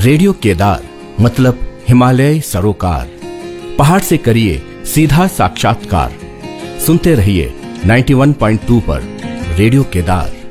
Radio Kedar मतलब हिमालय सरोकार। पहाड़ से करिए सीधा साक्षात्कार। सुनते रहिए 91.2 पर रेडियो केदार।